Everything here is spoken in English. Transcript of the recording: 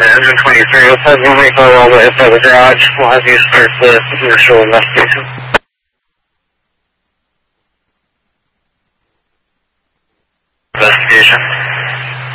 Engine 23, let's have you make all the way inside the garage. We'll have you start the initial investigation. Investigation.